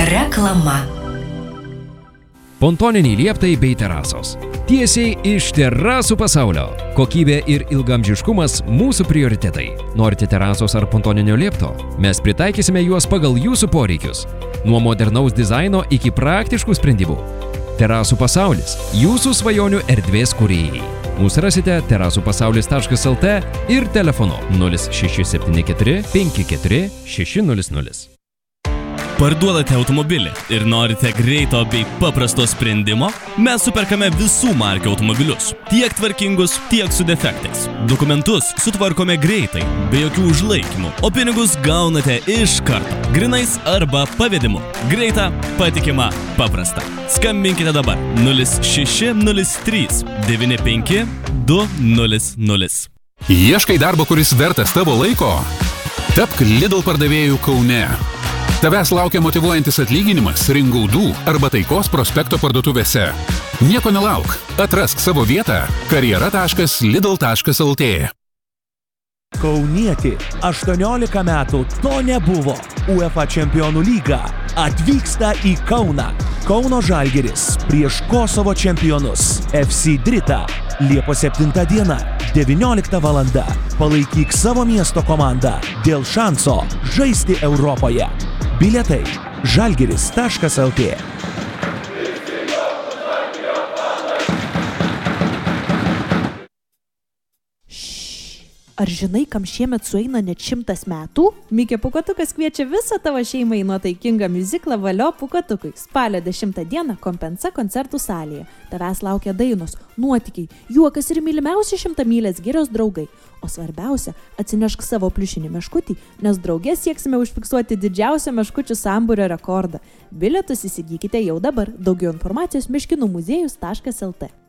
Reklama. Pontoniniai lieptai bei terasos. Tiesiai iš terasų pasaulio. Kokybė ir ilgamžiškumas mūsų prioritetai. Norite terasos ar pontoninio liepto? Mes pritaikysime juos pagal jūsų poreikius. Nuo modernaus dizaino iki praktiškų sprendimų. Terasų pasaulis – jūsų svajonių erdvės kūrėjai. Mūsų rasite terasupasaulis.lt ir telefonu 0674 54 600. Parduodate automobilį ir norite greito bei paprasto sprendimo? Mes superkame visų markių automobilius, tiek tvarkingus, tiek su defektais. Dokumentus sutvarkome greitai, be jokių užlaikymų, o pinigus gaunate iš karto, grinais arba pavedimu. Greita, patikima, paprasta. Skambinkite dabar 0603 95 200. Ieškai darbo, kuris vertas tavo laiko? Tapk Lidl pardavėjų Kaune. Tavęs laukia motyvuojantis atlyginimas Ringaudų arba Taikos prospekto parduotuvėse. Nieko nelauk. Atrask savo vietą karjera.lidl.lt. Kaunietį 18 metų to nebuvo. UEFA Čempionų lyga atvyksta į Kauną. Kauno Žalgiris prieš Kosovo čempionus FC Drita. Liepos 7 diena, 19 valanda. Palaikyk savo miesto komandą dėl šanso žaisti Europoje. Bilietai žalgiris.lt. Ar žinai, kam šiemet sueina net 100 metų? Mikė Pūkuotukas kviečia visą tavo šeimą į nuotaikingą miuziklą Valio Pūkuotukui. Spalio 10 dieną Kompensa koncertų salėje. Tavęs laukia dainos, nuotykiai, juokas ir mylimiausi 100-mylės girios draugai. O svarbiausia, atsinešk savo pliušinį meškutį, nes drauge sieksime užfiksuoti didžiausią meškučių sambūrio rekordą. Bilietus įsigykite jau dabar. Daugiau informacijos meškinumuziejus.lt.